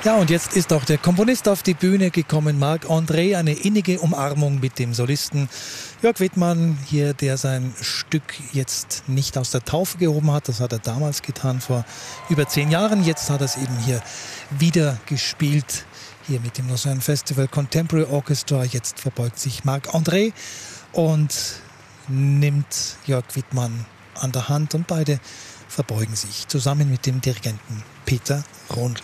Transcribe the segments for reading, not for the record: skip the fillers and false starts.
Ja, und jetzt ist auch der Komponist auf die Bühne gekommen, Marc-André, eine innige Umarmung mit dem Solisten Jörg Wittmann hier, der sein Stück jetzt nicht aus der Taufe gehoben hat. Das hat er damals getan, vor über 10 Jahren. Jetzt hat er es eben hier wieder gespielt, hier mit dem Lausanne Festival Contemporary Orchestra. Jetzt verbeugt sich Marc-André und nimmt Jörg Wittmann an der Hand und beide verbeugen sich zusammen mit dem Dirigenten Peter Rundl.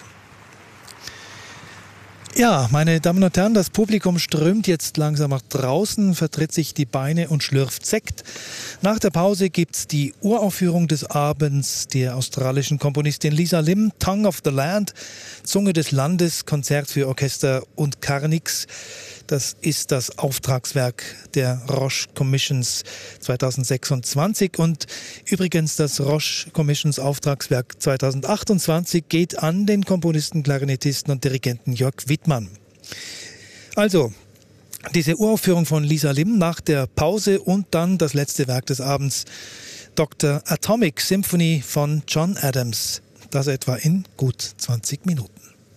Ja, meine Damen und Herren, das Publikum strömt jetzt langsam nach draußen, vertritt sich die Beine und schlürft Sekt. Nach der Pause gibt's die Uraufführung des Abends der australischen Komponistin Lisa Lim, Tongue of the Land, Zunge des Landes, Konzert für Orchester und Carnix. Das ist das Auftragswerk der Roche Commissions 2026 und übrigens das Roche Commissions Auftragswerk 2028 geht an den Komponisten, Klarinettisten und Dirigenten Jörg Wittmann. Also, diese Uraufführung von Lisa Lim nach der Pause und dann das letzte Werk des Abends, Dr. Atomic Symphony von John Adams. Das etwa in gut 20 Minuten.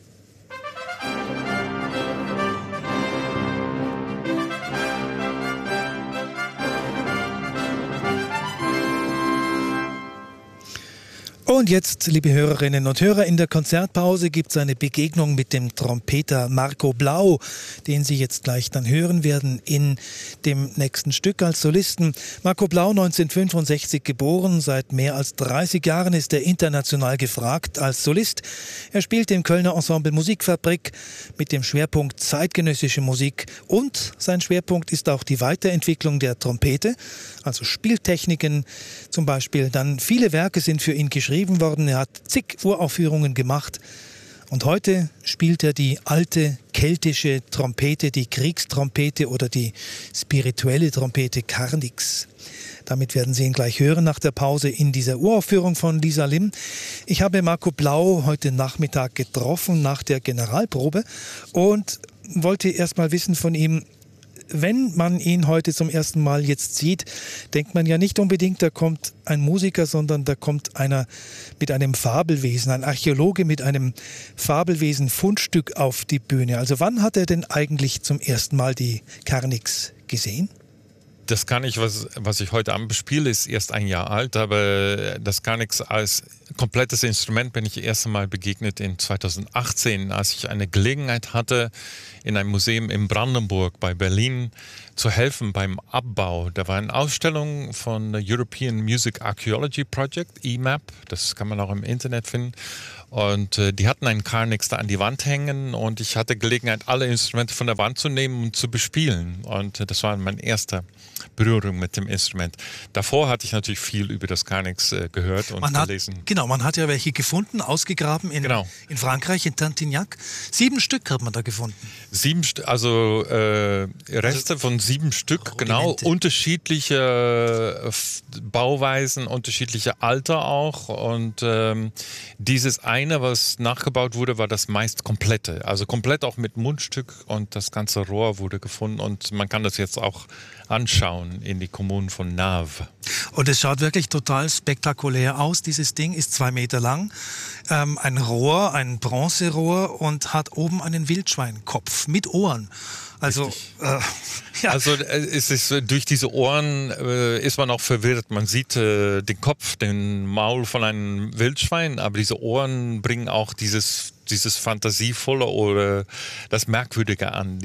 Und jetzt, liebe Hörerinnen und Hörer, in der Konzertpause gibt es eine Begegnung mit dem Trompeter Marco Blau, den Sie jetzt gleich dann hören werden in dem nächsten Stück als Solisten. Marco Blau, 1965 geboren, seit mehr als 30 Jahren ist er international gefragt als Solist. Er spielt im Kölner Ensemble Musikfabrik mit dem Schwerpunkt zeitgenössische Musik und sein Schwerpunkt ist auch die Weiterentwicklung der Trompete, also Spieltechniken zum Beispiel. Dann viele Werke sind für ihn geschrieben worden. Er hat zig Uraufführungen gemacht und heute spielt er die alte keltische Trompete, die Kriegstrompete oder die spirituelle Trompete Carnix. Damit werden Sie ihn gleich hören nach der Pause in dieser Uraufführung von Lisa Lim. Ich habe Marco Blau heute Nachmittag getroffen nach der Generalprobe und wollte erst mal wissen von ihm, wenn man ihn heute zum ersten Mal jetzt sieht, denkt man ja nicht unbedingt, da kommt ein Musiker, sondern da kommt einer mit einem Fabelwesen, ein Archäologe mit einem Fabelwesen-Fundstück auf die Bühne. Also wann hat er denn eigentlich zum ersten Mal die Carnix gesehen? Das Carnix, was ich heute Abend bespiele, ist erst 1 Jahr alt, aber das Carnix als komplettes Instrument bin ich das erste Mal begegnet in 2018, als ich eine Gelegenheit hatte, in einem Museum in Brandenburg bei Berlin zu helfen beim Abbau. Da war eine Ausstellung von der European Music Archaeology Project, EMAP, das kann man auch im Internet finden. Und die hatten einen Carnix da an die Wand hängen und ich hatte Gelegenheit, alle Instrumente von der Wand zu nehmen und zu bespielen. Und das war meine erste Berührung mit dem Instrument. Davor hatte ich natürlich viel über das Carnix gehört und gelesen. Genau, man hat ja welche gefunden, ausgegraben in Frankreich, in Tintignac. 7 Stück hat man da gefunden. 7 Stück, also Reste von 7 Stück, genau, unterschiedliche Bauweisen, unterschiedliche Alter auch. Und dieses eine, was nachgebaut wurde, war das meist komplette. Also komplett auch mit Mundstück und das ganze Rohr wurde gefunden. Und man kann das jetzt auch anschauen in die Kommune von Naves. Und es schaut wirklich total spektakulär aus. Dieses Ding ist 2 Meter lang, ein Rohr, ein Bronzerohr und hat oben einen Wildschweinkopf mit Ohren. Also, ja. Also es ist, durch diese Ohren ist man auch verwirrt. Man sieht den Kopf, den Maul von einem Wildschwein, aber diese Ohren bringen auch dieses Fantasievolle oder das Merkwürdige an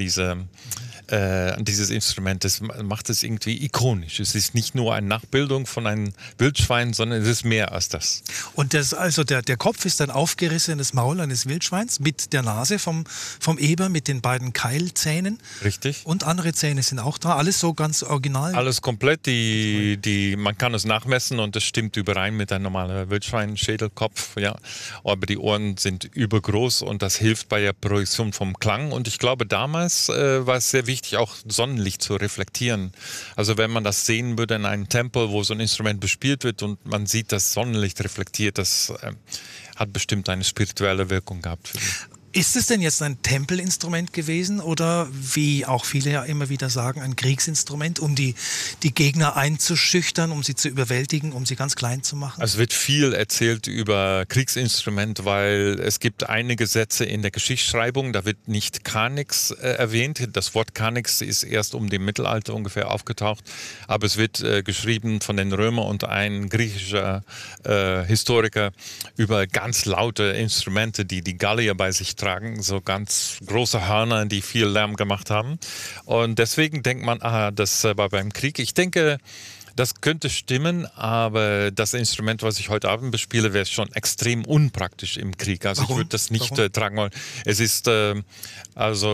dieses Instrument. Das macht es irgendwie ikonisch. Es ist nicht nur eine Nachbildung von einem Wildschwein, sondern es ist mehr als das. Und der Kopf ist ein aufgerissenes Maul eines Wildschweins mit der Nase vom Eber, mit den beiden Keilzähnen. Richtig. Und andere Zähne sind auch da. Alles so ganz original. Alles komplett. Man kann es nachmessen und das stimmt überein mit einem normalen Wildschweinschädelkopf. Ja. Aber die Ohren sind übergroß und das hilft bei der Projektion vom Klang. Und ich glaube, damals war es sehr wichtig, auch Sonnenlicht zu reflektieren. Also wenn man das sehen würde in einem Tempel, wo so ein Instrument bespielt wird und man sieht, dass Sonnenlicht reflektiert, das hat bestimmt eine spirituelle Wirkung gehabt für mich. Ist es denn jetzt ein Tempelinstrument gewesen oder, wie auch viele ja immer wieder sagen, ein Kriegsinstrument, um die Gegner einzuschüchtern, um sie zu überwältigen, um sie ganz klein zu machen? Es wird viel erzählt über Kriegsinstrument, weil es gibt einige Sätze in der Geschichtsschreibung, da wird nicht Kanix erwähnt. Das Wort Kanix ist erst um dem Mittelalter ungefähr aufgetaucht, aber es wird geschrieben von den Römern und ein griechischer Historiker über ganz laute Instrumente, die die Gallier bei sich tragen, so ganz große Hörner, die viel Lärm gemacht haben. Und deswegen denkt man, das war beim Krieg. Ich denke, das könnte stimmen, aber das Instrument, was ich heute Abend bespiele, wäre schon extrem unpraktisch im Krieg. Also Warum? ich würde das nicht tragen wollen. Es ist also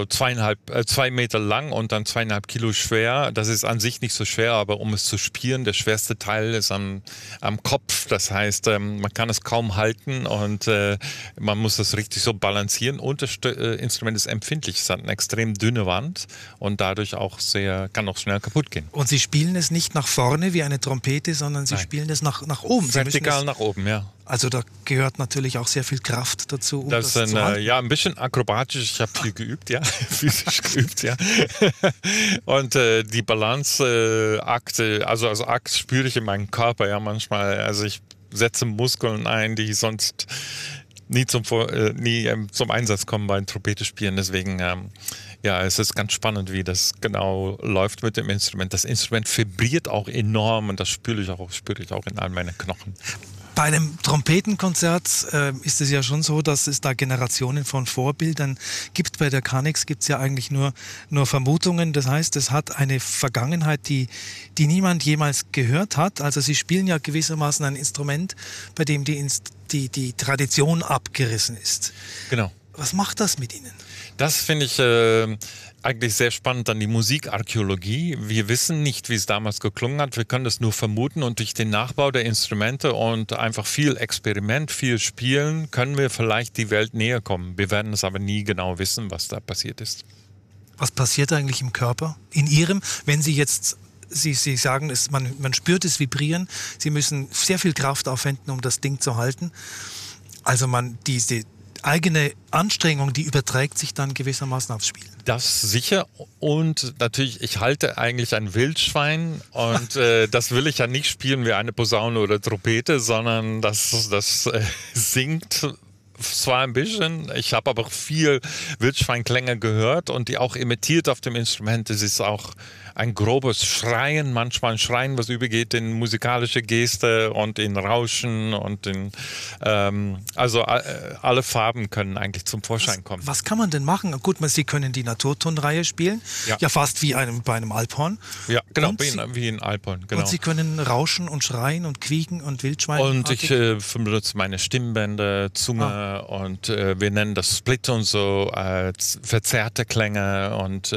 2 Meter lang und dann 2,5 Kilo schwer. Das ist an sich nicht so schwer, aber um es zu spielen, der schwerste Teil ist am Kopf. Das heißt, man kann es kaum halten und man muss das richtig so balancieren. Und das Instrument ist empfindlich. Es hat eine extrem dünne Wand und dadurch kann auch schnell kaputt gehen. Und Sie spielen es nicht nach vorne wie eine Trompete, sondern Sie spielen es nach oben. Vertikal nach oben, ja. Also da gehört natürlich auch sehr viel Kraft dazu, um das zu halten. Ja, ein bisschen akrobatisch. Ich habe viel geübt, ja, physisch geübt, ja. Und die Balanceakte, also Akt spüre ich in meinem Körper, ja, manchmal. Also ich setze Muskeln ein, die sonst nie zum Einsatz kommen beim Trompete spielen. Deswegen, ja, es ist ganz spannend, wie das genau läuft mit dem Instrument. Das Instrument vibriert auch enorm und das spüre ich auch in all meinen Knochen. Bei einem Trompetenkonzert ist es ja schon so, dass es da Generationen von Vorbildern gibt. Bei der Kanix gibt es ja eigentlich nur Vermutungen. Das heißt, es hat eine Vergangenheit, die niemand jemals gehört hat. Also Sie spielen ja gewissermaßen ein Instrument, bei dem die Tradition abgerissen ist. Genau. Was macht das mit Ihnen? Das finde ich eigentlich sehr spannend an die Musikarchäologie. Wir wissen nicht, wie es damals geklungen hat. Wir können das nur vermuten und durch den Nachbau der Instrumente und einfach viel Experiment, viel Spielen, können wir vielleicht die Welt näher kommen. Wir werden es aber nie genau wissen, was da passiert ist. Was passiert eigentlich im Körper? In Ihrem, wenn Sie jetzt... Sie sagen, man spürt es vibrieren. Sie müssen sehr viel Kraft aufwenden, um das Ding zu halten. Also diese eigene Anstrengung, die überträgt sich dann gewissermaßen aufs Spiel. Das sicher und natürlich, ich halte eigentlich ein Wildschwein und das will ich ja nicht spielen wie eine Posaune oder Trompete, sondern das singt zwar ein bisschen, ich habe aber viel Wildschweinklänge gehört und die auch imitiert auf dem Instrument. Es ist auch ein grobes Schreien, manchmal ein Schreien, was übergeht in musikalische Geste und in Rauschen und also alle Farben können eigentlich zum Vorschein kommen. Was kann man denn machen? Gut, Sie können die Naturtonreihe spielen, ja fast wie bei einem Alphorn. Ja, genau, wie ein Alphorn, genau. Und Sie können rauschen und schreien und quieken und Wildschwein. Und ich benutze meine Stimmbänder, Zunge und wir nennen das Split und so, verzerrte Klänge und